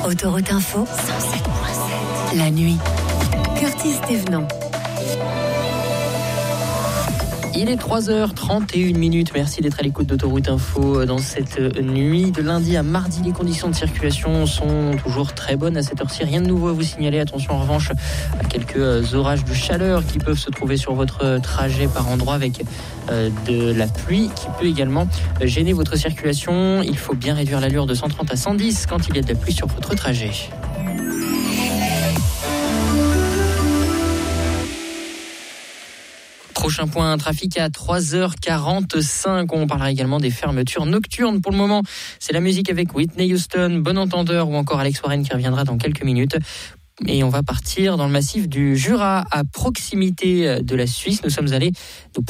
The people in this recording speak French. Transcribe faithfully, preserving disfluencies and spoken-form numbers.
Autoroute Info, cent sept virgule sept. La nuit. Curtis Thévenant. Il est trois heures trente et une minutes. Merci d'être à l'écoute d'Autoroute Info dans cette nuit de lundi à mardi. Les conditions de circulation sont toujours très bonnes à cette heure-ci. Rien de nouveau à vous signaler. Attention en revanche à quelques orages de chaleur qui peuvent se trouver sur votre trajet par endroit avec de la pluie qui peut également gêner votre circulation. Il faut bien réduire l'allure de cent trente à cent dix quand il y a de la pluie sur votre trajet. Prochain point, trafic à trois heures quarante-cinq. On parlera également des fermetures nocturnes. Pour le moment, c'est la musique avec Whitney Houston, Bon Entendeur ou encore Alex Warren qui reviendra dans quelques minutes. Et on va partir dans le massif du Jura, à proximité de la Suisse. Nous sommes allés nous